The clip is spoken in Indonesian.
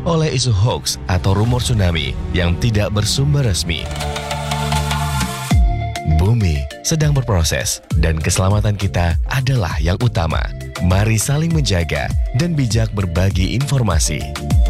oleh isu hoax atau rumor tsunami yang tidak bersumber resmi. Bumi sedang berproses dan keselamatan kita adalah yang utama. Mari saling menjaga dan bijak berbagi informasi.